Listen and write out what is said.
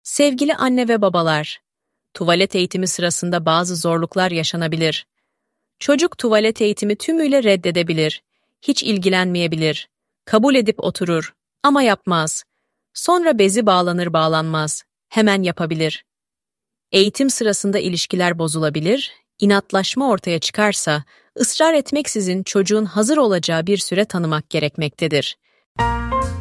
Sevgili anne ve babalar, tuvalet eğitimi sırasında bazı zorluklar yaşanabilir. Çocuk tuvalet eğitimi tümüyle reddedebilir, hiç ilgilenmeyebilir, kabul edip oturur ama yapmaz. Sonra bezi bağlanır bağlanmaz, hemen yapabilir. Eğitim sırasında ilişkiler bozulabilir, inatlaşma ortaya çıkarsa, ısrar etmeksizin çocuğun hazır olacağı bir süre tanımak gerekmektedir.